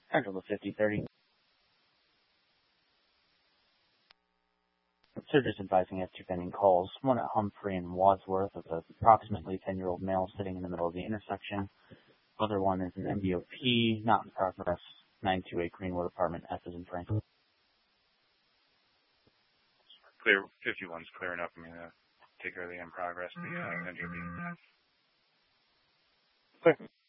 Schedule the 5030. So just advising you have two pending calls. One at Humphrey and Wadsworth with an approximately 10-year-old male sitting in the middle of the intersection. Other one is an MBOP, not in progress, 928 Greenwood Apartment, F is in Frank. Clear, 51's clear enough. I'm going to take care of the in progress. The MBOP. Clear.